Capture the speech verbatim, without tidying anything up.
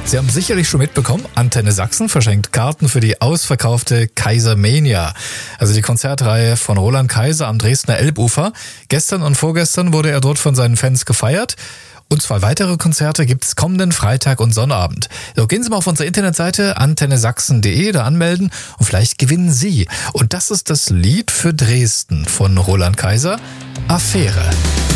Sie haben sicherlich schon mitbekommen, Antenne Sachsen verschenkt Karten für die ausverkaufte Kaisermania. Also die Konzertreihe von Roland Kaiser am Dresdner Elbufer. Gestern und vorgestern wurde er dort von seinen Fans gefeiert. Und zwei weitere Konzerte gibt's kommenden Freitag und Sonnabend. So, gehen Sie mal auf unsere Internetseite antenne sachsen punkt de, da anmelden und vielleicht gewinnen Sie. Und das ist das Lied für Dresden von Roland Kaiser, Affäre.